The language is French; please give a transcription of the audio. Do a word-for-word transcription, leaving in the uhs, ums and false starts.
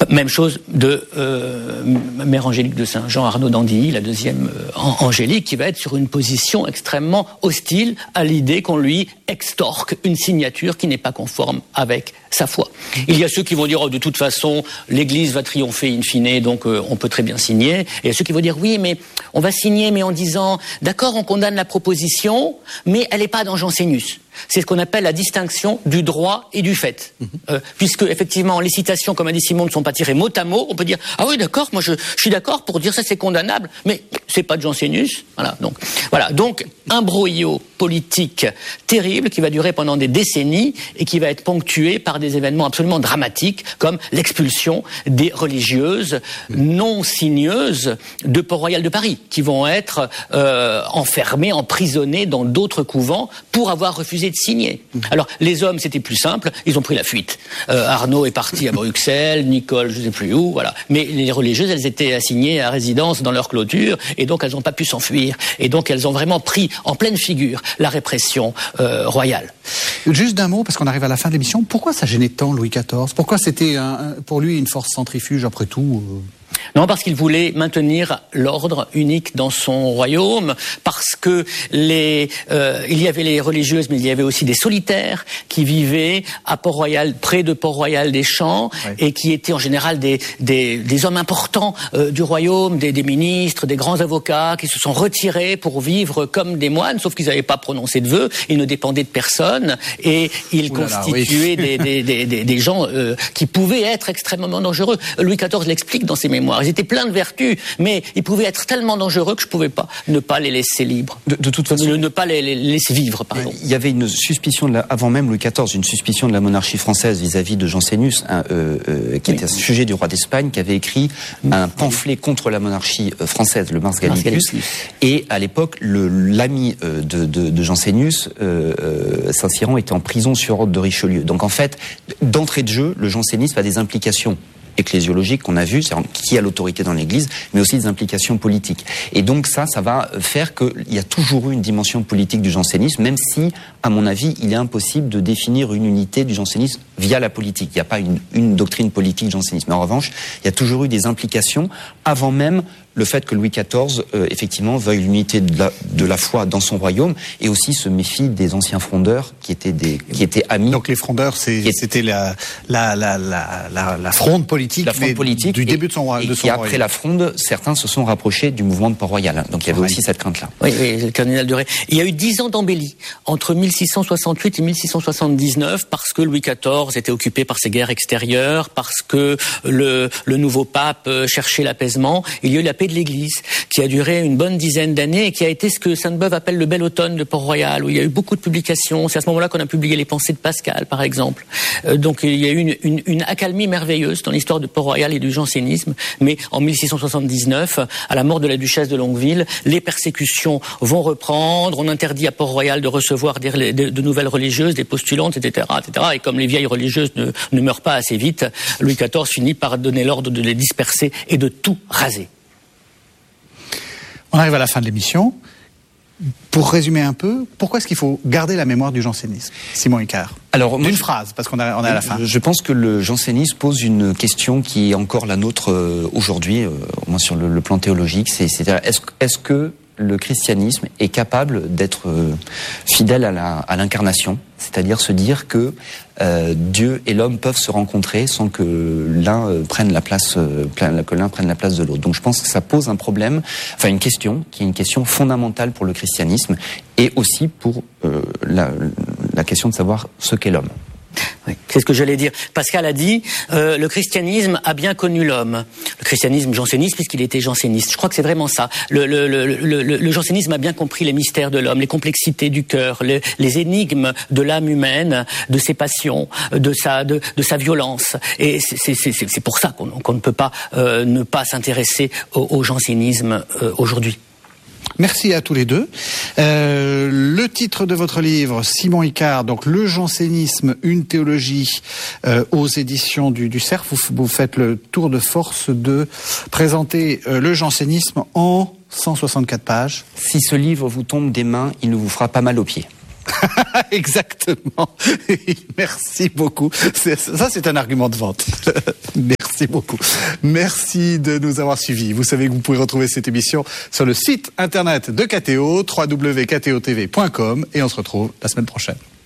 Même chose de euh, Mère Angélique de Saint-Jean, Arnaud d'Andilly, la deuxième euh, Angélique, qui va être sur une position extrêmement hostile à l'idée qu'on lui extorque une signature qui n'est pas conforme avec sa foi. Il y a ceux qui vont dire oh, de toute façon l'Église va triompher in fine, donc euh, on peut très bien signer. Et il y a ceux qui vont dire oui, mais on va signer, mais en disant d'accord, on condamne la proposition, mais elle n'est pas dans Jansénus. C'est ce qu'on appelle la distinction du droit et du fait. Mmh. Euh, puisque, effectivement, les citations, comme a dit Simon, ne sont pas tirées mot à mot. On peut dire, ah oui, d'accord, moi je, je suis d'accord pour dire ça c'est condamnable, mais c'est pas de Jansénus. Voilà, donc, voilà. Donc, un imbroglio politique terrible qui va durer pendant des décennies et qui va être ponctué par des événements absolument dramatiques comme l'expulsion des religieuses non signeuses de Port-Royal de Paris, qui vont être euh, enfermées, emprisonnées dans d'autres couvents pour avoir refusé de signer. Alors, les hommes, c'était plus simple, ils ont pris la fuite. Euh, Arnaud est parti à Bruxelles, Nicole, je ne sais plus où, voilà. Mais les religieuses, elles étaient assignées à résidence dans leur clôture, et donc elles n'ont pas pu s'enfuir. Et donc elles ont vraiment pris en pleine figure la répression euh, royale. Juste d'un mot, parce qu'on arrive à la fin de l'émission, pourquoi ça gênait tant Louis quatorze? Pourquoi c'était un, un, pour lui une force centrifuge, après tout euh... Non, parce qu'il voulait maintenir l'ordre unique dans son royaume, parce que les, euh, il y avait les religieuses, mais il y avait aussi des solitaires qui vivaient à Port-Royal, près de Port-Royal des Champs, ouais. et qui étaient en général des, des, des hommes importants euh, du royaume, des, des ministres, des grands avocats, qui se sont retirés pour vivre comme des moines, sauf qu'ils n'avaient pas prononcé de vœux, ils ne dépendaient de personne, et ils Oulala, constituaient oui. des, des, des, des, des gens euh, qui pouvaient être extrêmement dangereux. Louis quatorze l'explique dans ses mémoires. Ils étaient pleins de vertus, mais ils pouvaient être tellement dangereux que je ne pouvais pas ne pas les laisser libres. De, de toute façon, ne, ne pas les, les laisser vivre, pardon. Il y avait une suspicion, de la, avant même Louis quatorze, une suspicion de la monarchie française vis-à-vis de Jansénus, hein, euh, euh, qui oui. était un sujet du roi d'Espagne, qui avait écrit oui. un pamphlet contre la monarchie française, le Mars Gallicus. Et à l'époque, le, l'ami euh, de, de, de Jansénus, euh, euh, Saint-Cyran, était en prison sur ordre de Richelieu. Donc en fait, d'entrée de jeu, le jansénisme a des implications ecclésiologiques qu'on a vu, c'est qui a l'autorité dans l'Église, mais aussi des implications politiques. Et donc ça, ça va faire qu'il y a toujours eu une dimension politique du jansénisme, même si, à mon avis, il est impossible de définir une unité du jansénisme via la politique. Il n'y a pas une, une doctrine politique jansénisme. Mais en revanche, il y a toujours eu des implications avant même le fait que Louis quatorze, euh, effectivement, veuille l'unité de la, de la foi dans son royaume et aussi se méfie des anciens frondeurs qui étaient, des, qui étaient amis. Donc les frondeurs, c'est, c'était la, la, la, la, la, la fronde politique, la fronde politique du et, début de son, de et son qui, royaume. Après la fronde, certains se sont rapprochés du mouvement de Port-Royal. Donc il y avait ouais. aussi cette crainte-là. Oui, oui, le cardinal de Ré. Il y a eu dix ans d'embellie entre mille six cent soixante-huit et mille six cent soixante-dix-neuf parce que Louis quatorze était occupé par ses guerres extérieures, parce que le, le nouveau pape cherchait l'apaisement. Il y a eu la paix de l'Église, qui a duré une bonne dizaine d'années et qui a été ce que Sainte-Beuve appelle le bel automne de Port-Royal, où il y a eu beaucoup de publications. C'est à ce moment-là qu'on a publié les pensées de Pascal, par exemple. Euh, donc il y a eu une, une, une accalmie merveilleuse dans l'histoire de Port-Royal et du jansénisme. Mais en mille six cent soixante-dix-neuf, à la mort de la duchesse de Longueville, les persécutions vont reprendre. On interdit à Port-Royal de recevoir des, de, de nouvelles religieuses, des postulantes, et cetera, et cetera. Et comme les vieilles religieuses ne, ne meurent pas assez vite, Louis quatorze finit par donner l'ordre de les disperser et de tout raser. On arrive à la fin de l'émission. Pour résumer un peu, pourquoi est-ce qu'il faut garder la mémoire du jansénisme, Simon Icard? Alors, d'une phrase, parce qu'on est à la fin. Je pense que le jansénisme pose une question qui est encore la nôtre euh, aujourd'hui, euh, au moins sur le, le plan théologique. C'est, c'est-à-dire, est-ce, est-ce que le christianisme est capable d'être euh, fidèle à, la, à l'incarnation, c'est-à-dire se dire que euh, Dieu et l'homme peuvent se rencontrer sans que l'un euh, prenne la place, euh, que l'un prenne la place de l'autre. Donc je pense que ça pose un problème, enfin une question qui est une question fondamentale pour le christianisme et aussi pour euh, la, la question de savoir ce qu'est l'homme. Oui, c'est ce que j'allais dire. Pascal a dit euh, le christianisme a bien connu l'homme. Le christianisme janséniste puisqu'il était janséniste. Je crois que c'est vraiment ça. Le, le, le, le, le jansénisme a bien compris les mystères de l'homme, les complexités du cœur, les, les énigmes de l'âme humaine, de ses passions, de sa, de, de sa violence. Et c'est, c'est, c'est, c'est pour ça qu'on, qu'on ne peut pas euh, ne pas s'intéresser au, au jansénisme euh, aujourd'hui. Merci à tous les deux. Euh, le titre de votre livre, Simon Icard, donc Le jansénisme, une théologie, euh, aux éditions du, du Cerf. Vous, vous faites le tour de force de présenter euh, le jansénisme en cent soixante-quatre pages. Si ce livre vous tombe des mains, il ne vous fera pas mal aux pieds. Exactement. Merci beaucoup. C'est, ça, c'est un argument de vente. Merci. Merci beaucoup. Merci de nous avoir suivis. Vous savez que vous pouvez retrouver cette émission sur le site internet de K T O, w w w point k t o t v point com, et on se retrouve la semaine prochaine.